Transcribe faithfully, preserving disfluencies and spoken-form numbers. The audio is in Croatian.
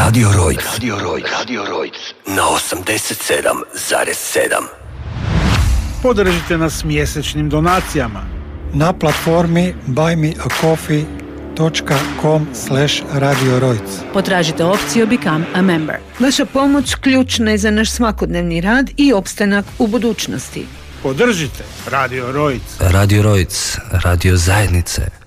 Radio Rojc. Radio Rojc. Radio Rojc. Na osamdeset sedam zarez sedam. Podržite nas mjesečnim donacijama na platformi buymeacoffee dot com slash Radio Rojc. Potražite opciju Become a Member. Vaša pomoć ključna je za naš svakodnevni rad i opstanak u budućnosti. Podržite Radio Rojc. Radio Rojc, radio zajednice.